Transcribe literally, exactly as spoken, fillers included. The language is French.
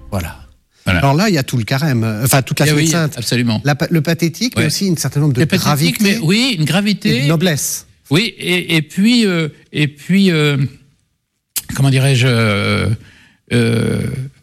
Voilà. Voilà. Alors là, il y a tout le carême, enfin toute la Eh Semaine oui, Sainte. absolument. La, le pathétique, Ouais. mais aussi une certaine nombre de Le pathétique, gravité, mais oui, une gravité, et de noblesse. Oui, et, et puis, euh, et puis, euh, comment dirais-je, euh, euh,